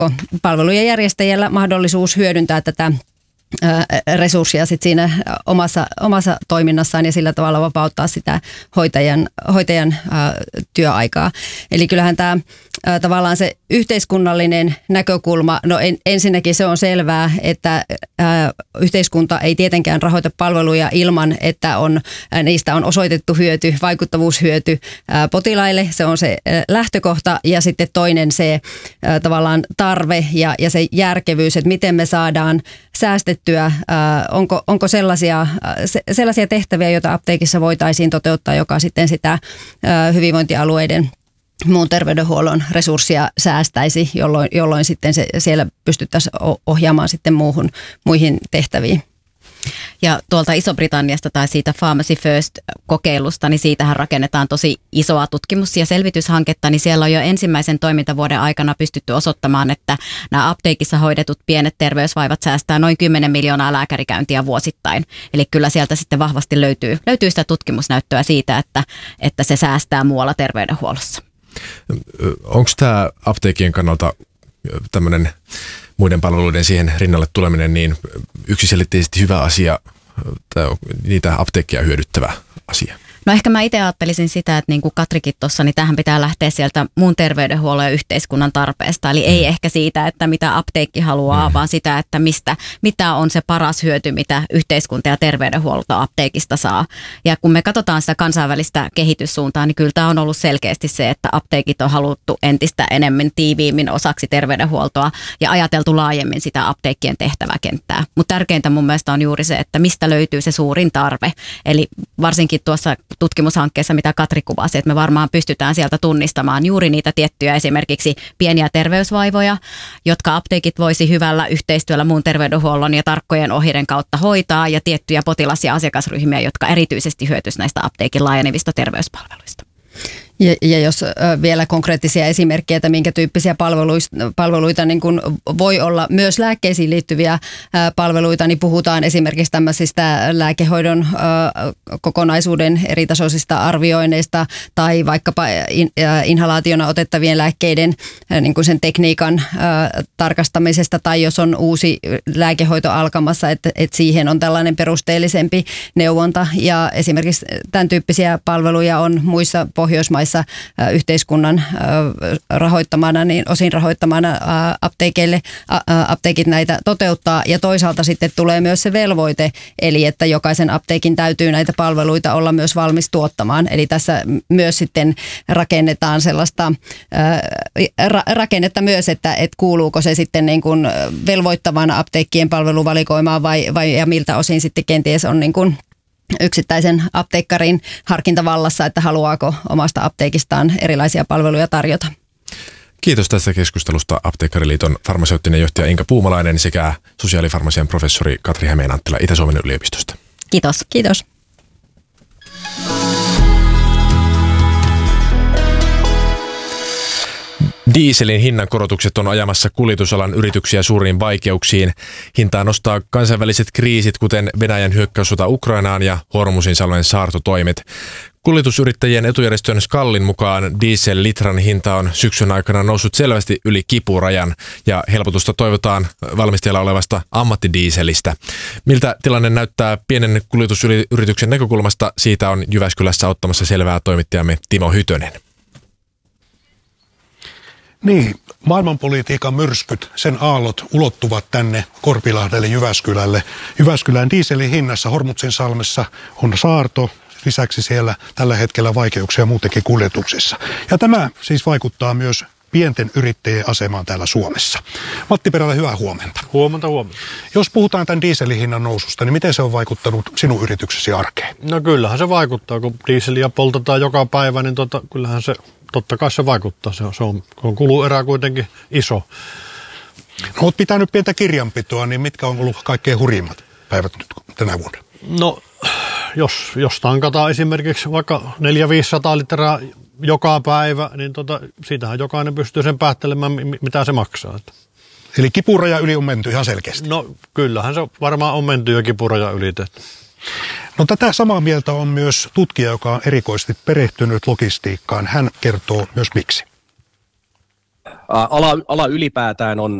palvelujen järjestäjällä mahdollisuus hyödyntää tätä resurssia sit siinä omassa toiminnassaan ja sillä tavalla vapauttaa sitä hoitajan työaikaa. Eli kyllähän tämä tavallaan se yhteiskunnallinen näkökulma, no ensinnäkin se on selvää, että yhteiskunta ei tietenkään rahoita palveluja ilman, että niistä on osoitettu hyöty, vaikuttavuushyöty potilaille. Se on se lähtökohta ja sitten toinen se tavallaan tarve ja se järkevyys, että miten me saadaan säästettyä, onko sellaisia tehtäviä, joita apteekissa voitaisiin toteuttaa, joka sitten sitä hyvinvointialueiden muun terveydenhuollon resurssia säästäisi, jolloin sitten siellä pystyttäisiin ohjaamaan sitten muihin tehtäviin. Ja tuolta Iso-Britanniasta tai siitä Pharmacy First-kokeilusta, niin siitähän rakennetaan tosi isoa tutkimus- ja selvityshanketta, niin siellä on jo ensimmäisen toimintavuoden aikana pystytty osoittamaan, että nämä apteekissa hoidetut pienet terveysvaivat säästää noin 10 miljoonaa lääkärikäyntiä vuosittain. Eli kyllä sieltä sitten vahvasti löytyy sitä tutkimusnäyttöä siitä, että se säästää muualla terveydenhuollossa. Onko tämä apteekien kannalta tämmöinen muiden palveluiden siihen rinnalle tuleminen niin yksiselitteisesti hyvä asia, tai niitä apteekkia hyödyttävä asia? No ehkä mä itse ajattelisin sitä, että niin kuin Katrikin tuossa, niin tähän pitää lähteä sieltä muun terveydenhuollon ja yhteiskunnan tarpeesta. Eli ei ehkä siitä, että mitä apteekki haluaa, vaan sitä, että mitä on se paras hyöty, mitä yhteiskunta ja terveydenhuolto apteekista saa. Ja kun me katsotaan sitä kansainvälistä kehityssuuntaa, niin kyllä tämä on ollut selkeästi se, että apteekit on haluttu entistä enemmän tiiviimmin osaksi terveydenhuoltoa ja ajateltu laajemmin sitä apteekkien tehtäväkenttää. Mutta tärkeintä mun mielestä on juuri se, että mistä löytyy se suurin tarve. Eli varsinkin tuossa tutkimushankkeessa, mitä Katri kuvasi, että me varmaan pystytään sieltä tunnistamaan juuri niitä tiettyjä esimerkiksi pieniä terveysvaivoja, jotka apteekit voisi hyvällä yhteistyöllä muun terveydenhuollon ja tarkkojen ohjeiden kautta hoitaa ja tiettyjä potilas- ja asiakasryhmiä, jotka erityisesti hyötyisivät näistä apteekin laajenevista terveyspalveluista. Ja jos vielä konkreettisia esimerkkejä, että minkä tyyppisiä palveluita niin kuin voi olla myös lääkkeisiin liittyviä palveluita, niin puhutaan esimerkiksi tämmöisistä lääkehoidon kokonaisuuden eritasoisista arvioinneista tai vaikkapa inhalaationa otettavien lääkkeiden niin kuin sen tekniikan tarkastamisesta tai jos on uusi lääkehoito alkamassa, että siihen on tällainen perusteellisempi neuvonta ja esimerkiksi tämän tyyppisiä palveluja on muissa Pohjoismaissa yhteiskunnan rahoittamana, niin osin rahoittamana apteekit näitä toteuttaa ja toisaalta sitten tulee myös se velvoite, eli että jokaisen apteekin täytyy näitä palveluita olla myös valmis tuottamaan. Eli tässä myös sitten rakennetaan sellaista rakennetta myös, että kuuluuko se sitten niin kuin velvoittavana apteekkien palveluvalikoimaan vai ja miltä osin sitten kenties on niin kuin yksittäisen apteekkarin harkintavallassa, että haluaako omasta apteekistaan erilaisia palveluja tarjota. Kiitos tästä keskustelusta Apteekkariliiton farmaseuttinen johtaja Inka Puumalainen sekä sosiaalifarmasian professori Katri Hämeenanttila Itä-Suomen yliopistosta. Kiitos. Kiitos. Dieselin hinnankorotukset on ajamassa kuljetusalan yrityksiä suuriin vaikeuksiin. Hintaa nostaa kansainväliset kriisit, kuten Venäjän hyökkäyssota Ukrainaan ja Hormuzinsalmen saartotoimet. Kuljetusyrittäjien etujärjestön Skallin mukaan diesel-litran hinta on syksyn aikana noussut selvästi yli kipurajan ja helpotusta toivotaan valmisteilla olevasta ammattidieselistä. Miltä tilanne näyttää pienen kuljetusyrityksen näkökulmasta? Siitä on Jyväskylässä ottamassa selvää toimittajamme Timo Hytönen. Niin, maailmanpolitiikan myrskyt, sen aallot ulottuvat tänne Korpilahdelle Jyväskylälle. Jyväskylän dieselin hinnassa Hormutzinsalmessa on saarto, lisäksi siellä tällä hetkellä vaikeuksia muutenkin kuljetuksissa. Ja tämä siis vaikuttaa myös pienten yrittäjien asemaan täällä Suomessa. Matti Perälä, hyvää huomenta. Huomenta. Jos puhutaan tämän dieselin hinnan noususta, niin miten se on vaikuttanut sinun yrityksesi arkeen? No kyllähän se vaikuttaa, kun dieseliä poltetaan joka päivä, niin kyllähän se, totta kai se vaikuttaa. Se on kuluerä kuitenkin iso. No, olet pitänyt pientä kirjanpitoa, niin mitkä on ollut kaikkein hurjimmat päivät nyt tänä vuonna? No, jos tankataan esimerkiksi vaikka 400-500 litraa joka päivä, niin siitähän jokainen pystyy sen päättelemään, mitä se maksaa. Eli kipuraja yli on menty ihan selkeästi? No kyllähän se varmaan on menty jo kipuraja ylitetty. No tätä samaa mieltä on myös tutkija, joka on erikoisesti perehtynyt logistiikkaan. Hän kertoo myös miksi. ala ylipäätään